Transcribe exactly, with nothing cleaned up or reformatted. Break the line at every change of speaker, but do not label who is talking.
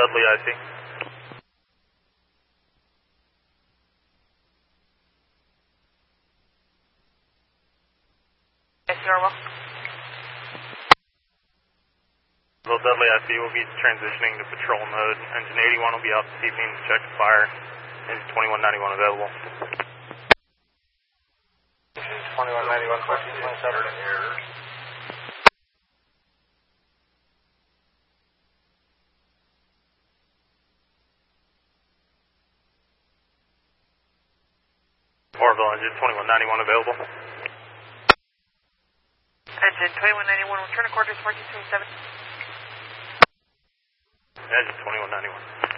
Dudley, I C.
Yes, Norwell.
Little Dudley, I C. will be transitioning to patrol mode. Engine eighty-one will be out this evening to check the fire. Engine twenty-one ninety-one available.
Engine twenty-one ninety-one, fourteen twenty-seven.
Orville, engine twenty-one ninety-one available.
Engine twenty-one ninety-one, return to quarters fourteen twenty-seven.
Engine twenty-one ninety-one.